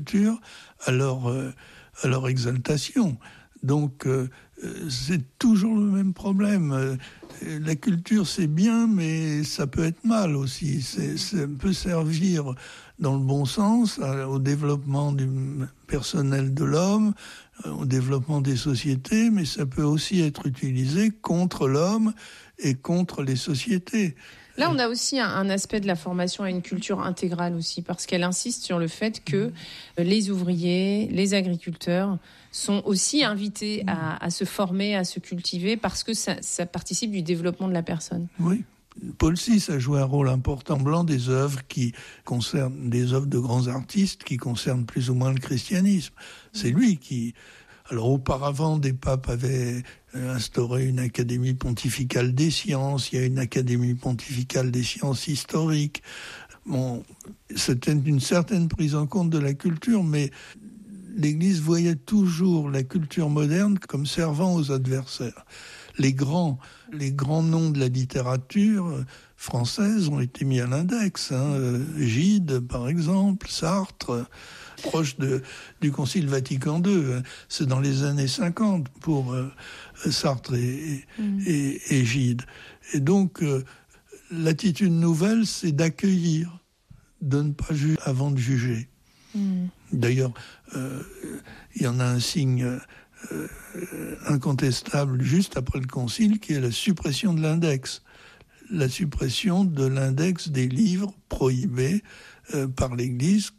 culture à leur exaltation. Donc, c'est toujours le même problème. La culture, c'est bien, mais ça peut être mal aussi. Ça peut servir dans le bon sens au développement du personnel de l'homme, au développement des sociétés, mais ça peut aussi être utilisé contre l'homme et contre les sociétés. Là, on a aussi un aspect de la formation à une culture intégrale aussi, parce qu'elle insiste sur le fait que les ouvriers, les agriculteurs sont aussi invités à se former, à se cultiver, parce que ça participe du développement de la personne. Oui. Paul VI a joué un rôle important dans des œuvres qui concernent des œuvres de grands artistes qui concernent plus ou moins le christianisme. C'est lui qui... Alors auparavant, des papes avaient instauré une académie pontificale des sciences, il y a une académie pontificale des sciences historiques. Bon, c'était une certaine prise en compte de la culture, mais l'Église voyait toujours la culture moderne comme servant aux adversaires. Les grands noms de la littérature française ont été mis à l'index. Gide, par exemple, Sartre, proche du Concile Vatican II. C'est dans les années 50 pour Sartre et Gide. Et donc, l'attitude nouvelle, c'est d'accueillir, de ne pas juger avant de juger. D'ailleurs, il y en a un signe incontestable juste après le Concile, qui est la suppression de l'index. La suppression de l'index des livres prohibés par l'Église